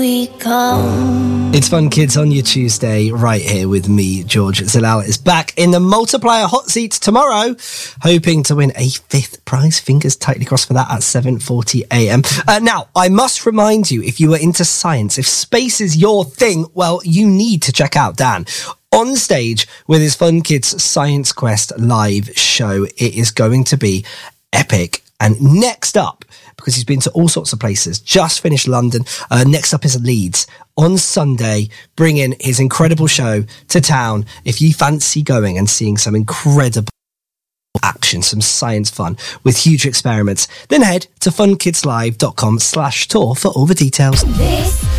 It's Fun Kids on your Tuesday, right here with me, George Zalal is back in the multiplier hot seat tomorrow, hoping to win a fifth prize. Fingers tightly crossed for that at 7:40am. Now, I must remind you, if you are into science, if space is your thing, well, you need to check out Dan on stage with his Fun Kids Science Quest live show. It is going to be epic. And next up, because he's been to all sorts of places, just finished London, next up is Leeds. On Sunday, bringing his incredible show to town. If you fancy going and seeing some incredible action, some science fun with huge experiments, then head to funkidslive.com/tour for all the details.